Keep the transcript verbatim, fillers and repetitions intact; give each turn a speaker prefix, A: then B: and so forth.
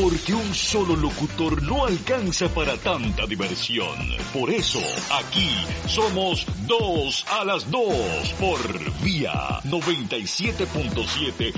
A: Porque un solo locutor no alcanza para tanta diversión. Por eso, aquí somos dos a las dos por Vía noventa y siete punto siete